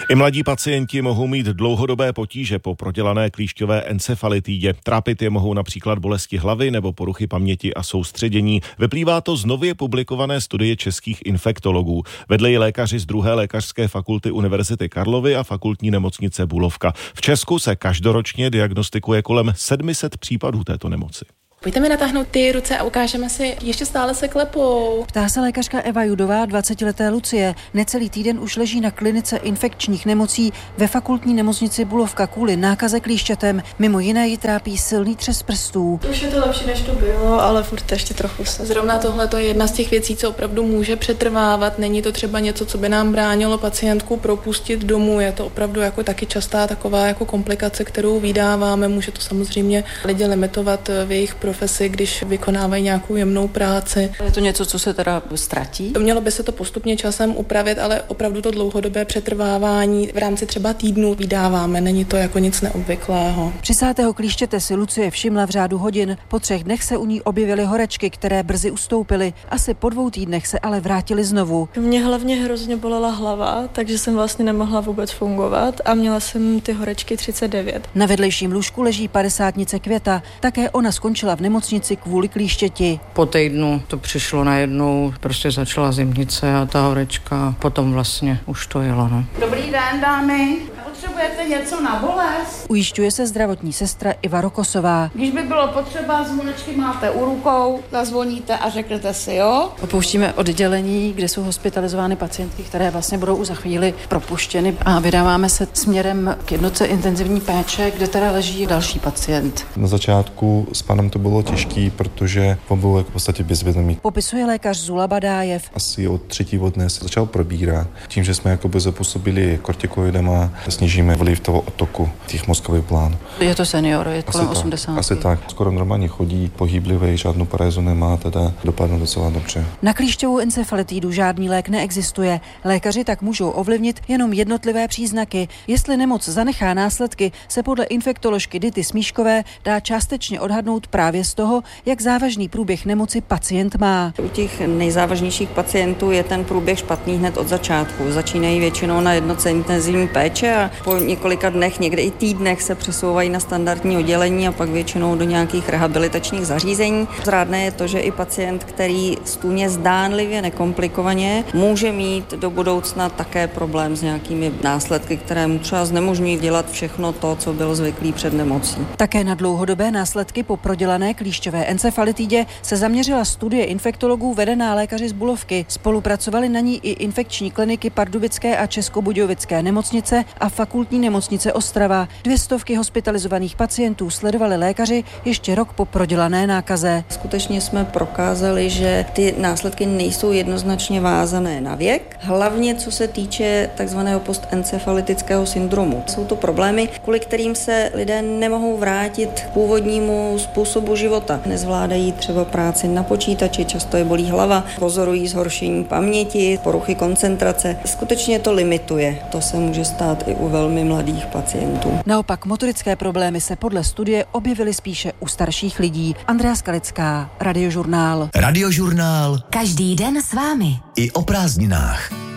I mladí pacienti mohou mít dlouhodobé potíže po prodělané klíšťové encefalitidě. Trápit je mohou například bolesti hlavy nebo poruchy paměti a soustředění. Vyplývá to z nově publikované studie českých infektologů. Vedli ji lékaři z 2. lékařské fakulty Univerzity Karlovy a fakultní nemocnice Bulovka. V Česku se každoročně diagnostikuje kolem 700 případů této nemoci. Pojďte mi natáhnout ty ruce a ukážeme si, ještě stále se klepou. Ptá se lékařka Eva Judová, 20leté Lucie. Necelý týden už leží na klinice infekčních nemocí ve fakultní nemocnici Bulovka kvůli nákaze klíšťatem. Mimo jiné ji trápí silný třes prstů. Už je to lepší, než to bylo, ale furt ještě trochu se. Zrovna tohle to je jedna z těch věcí, co opravdu může přetrvávat. Není to třeba něco, co by nám bránilo pacientku propustit domů. Je to opravdu jako taky častá taková jako komplikace, kterou vydáváme. Může to samozřejmě lidi limitovat v jejich profesi, když vykonávají nějakou jemnou práci. Je to něco, co se teda ztratí? Mělo by se to postupně časem upravit, ale opravdu to dlouhodobé přetrvávání v rámci třeba týdnů vydáváme. Není to jako nic neobvyklého. Přisátého klíštěte si Lucie všimla v řádu hodin. Po 3 dnech se u ní objevily horečky, které brzy ustoupily. Asi po 2 týdnech se ale vrátily znovu. Mě hlavně hrozně bolela hlava, takže jsem vlastně nemohla vůbec fungovat a měla jsem ty horečky 39. Na vedlejším lůžku leží 50nice Květa. Také ona skončila v nemocnici kvůli klíštěti. Po týdnu to přišlo najednou, prostě začala zimnice a ta horečka, potom vlastně už to jelo. No. Dobrý den, dámy. Potřebujete něco na bolest? Ujišťuje se zdravotní sestra Iva Rokosová. Když by bylo potřeba, zvonečky máte u rukou, zazvoníte a řeknete si, jo? Opouštíme oddělení, kde jsou hospitalizovány pacientky, které vlastně budou už za chvíli propuštěny a vydáváme se směrem k jednotce intenzivní péče, kde teda leží další pacient. Na začátku s panem to bylo těžký, protože on byl v podstatě bezvědomý. Popisuje lékař Zula Badájev. Asi od 3. dne se začal probírat. Tím, že jsme jakoby zapůsobili kortikoidama, snížíme vliv toho otoku těch mozkových plánů. Je to senior, je kolem 80. Asi tak. Skoro normálně chodí, pohyblivý, žádnou parázu nemá, teda dopadne docela dobře. Na klíšťovou encefalitidu žádný lék neexistuje. Lékaři tak můžou ovlivnit jenom jednotlivé příznaky. Jestli nemoc zanechá následky, se podle infektoložky Dity Smíškové dá částečně odhadnout právě z toho, jak závažný průběh nemoci pacient má. U těch nejzávažnějších pacientů je ten průběh špatný hned od začátku. Začínají většinou na jednotce intenzivní péče a po několika dnech, někde i týdnech se přesouvají na standardní oddělení a pak většinou do nějakých rehabilitačních zařízení. Zrádné je to, že i pacient, který stůně zdánlivě nekomplikovaně, může mít do budoucna také problém s nějakými následky, které mu třeba znemožňují dělat všechno to, co byl zvyklý před nemocí. Také na dlouhodobé následky po prodělané klíšťové encefalitidě se zaměřila studie infektologů vedená lékaři z Bulovky. Spolupracovali na ní i infekční kliniky Pardubické a Českobudějovické nemocnice a fakultní nemocnice Ostrava. 200 hospitalizovaných pacientů sledovali lékaři ještě rok po prodělané nákaze. Skutečně jsme prokázali, že ty následky nejsou jednoznačně vázané na věk, hlavně co se týče takzvaného postencefalitického syndromu. Jsou to problémy, kvůli kterým se lidé nemohou vrátit k původnímu způsobu života. Nezvládají třeba práci na počítači, často je bolí hlava, pozorují zhoršení paměti, poruchy koncentrace. Skutečně to limituje. To se může stát i u velmi mladých pacientů. Naopak motorické problémy se podle studie objevily spíše u starších lidí. Andrea Skalická, Radiožurnál. Radiožurnál. Každý den s vámi. I o prázdninách.